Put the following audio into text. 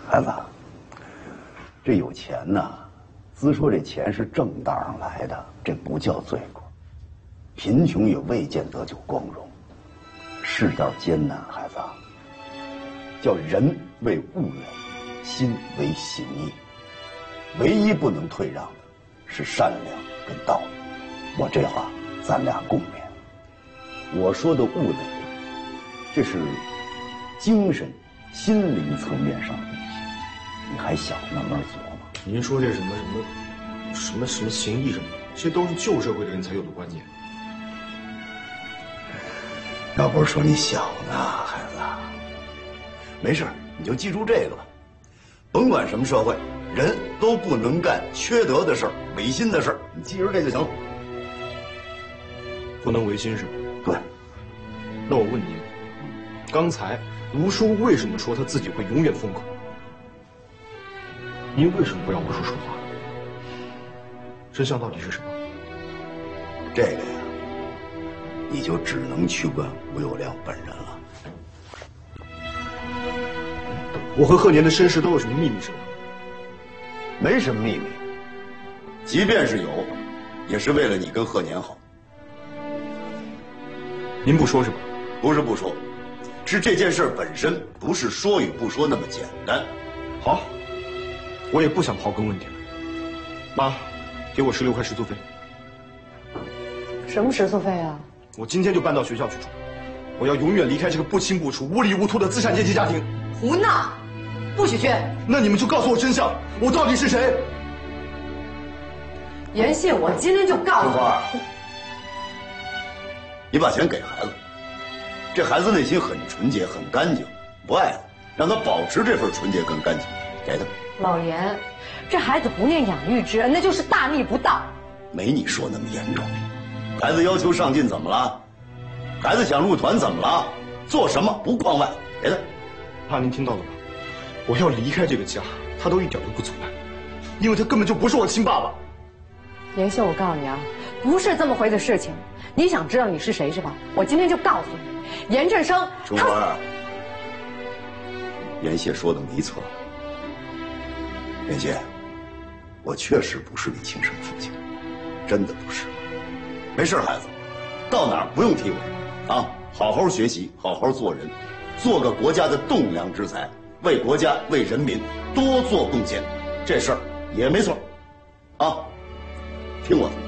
孩子，这有钱呐，自说这钱是正道上来的，这不叫罪过。贫穷也未见得就光荣，世道艰难，孩子，叫人为物人，心为心意，唯一不能退让的是善良跟道义。我这话咱俩共勉。我说的物类，这是精神、心灵层面上的东西，你还想慢慢琢磨。 您说这什么情义什么的，这都是旧社会的人才有的观念。 要不是说你小呢，孩子，没事，你就记住这个吧。甭管什么社会，人都不能干缺德的事儿、违心的事儿，你记住这就行了。 不能违心是吧？ 对。 那我问您，刚才卢叔为什么说他自己会永远封口？您为什么不让卢叔说话？真相到底是什么？ 这个呀，你就只能去问吴有亮本人了。 我和贺年的身世都有什么秘密是吗？ 没什么秘密，即便是有，也是为了你跟贺年好。 您不说是吧？ 不是不说，是这件事本身不是说与不说那么简单。 好，我也不想刨根问底了。妈，给我16块食宿费。 什么食宿费啊？ 我今天就搬到学校去住，我要永远离开这个不清不楚、无里无图的资产阶级家庭。 胡闹，不许去！ 那你们就告诉我真相，我到底是谁？ 严信，我今天就告诉你。 花，你把钱给孩子，这孩子内心很纯洁、很干净，不爱了，让他保持这份纯洁跟干净，给他。 老严，这孩子不念养育之恩，那就是大逆不道。 没你说那么严重。孩子要求上进怎么了？孩子想入团怎么了？做什么不框外，给他。 爸，您听到了吗？我要离开这个家，他都一点都不阻拦，因为他根本就不是我亲爸爸。 严秀，我告诉你啊，不是这么回的事情。你想知道你是谁是吧？我今天就告诉你，严振生。 春花，严谢说的没错。严谢，我确实不是你亲生父亲，真的不是。没事，孩子，到哪儿不用提我，啊，好好学习，好好做人，做个国家的栋梁之才，为国家为人民多做贡献，这事儿也没错，啊，听我的。